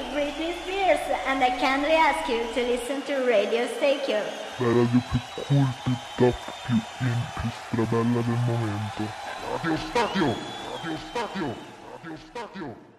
Britney Spears and I kindly ask you to listen to Radio Stereo. La radio più cool, più top, più in, più strabella del momento. Radio Stadio! Radio Stadio! Radio Stadio!